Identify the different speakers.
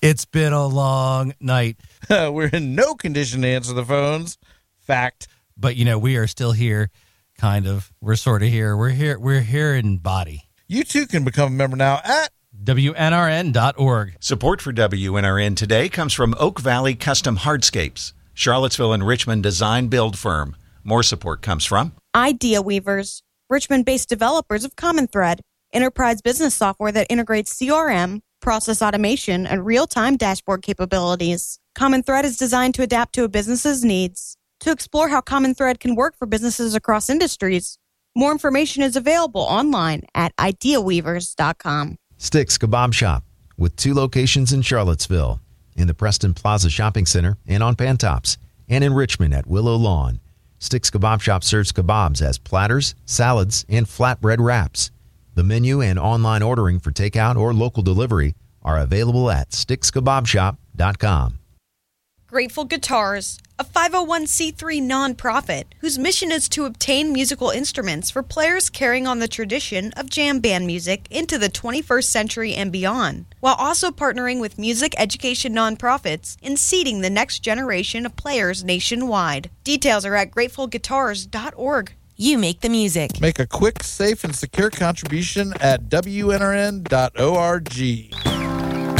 Speaker 1: It's been a long night.
Speaker 2: We're in no condition to answer the phones. Fact.
Speaker 1: But, we are still here, kind of. We're sort of here. We're here in body.
Speaker 2: You too can become a member now at
Speaker 1: WNRN.org.
Speaker 3: Support for WNRN today comes from Oak Valley Custom Hardscapes, Charlottesville and Richmond design build firm. More support comes from
Speaker 4: Idea Weavers, Richmond-based developers of Common Thread, enterprise business software that integrates CRM, process automation, and real-time dashboard capabilities. Common Thread is designed to adapt to a business's needs. To explore how Common Thread can work for businesses across industries, more information is available online at ideaweavers.com.
Speaker 5: Sticks Kebab Shop, with 2 locations in Charlottesville, in the Preston Plaza Shopping Center and on Pantops, and in Richmond at Willow Lawn. Sticks Kebab Shop serves kebabs as platters, salads, and flatbread wraps. The menu and online ordering for takeout or local delivery are available at stickskebabshop.com.
Speaker 4: Grateful Guitars, a 501c3 nonprofit whose mission is to obtain musical instruments for players carrying on the tradition of jam band music into the 21st century and beyond, while also partnering with music education nonprofits in seeding the next generation of players nationwide. Details are at gratefulguitars.org. You make the music.
Speaker 2: Make a quick, safe, and secure contribution at WNRN.org.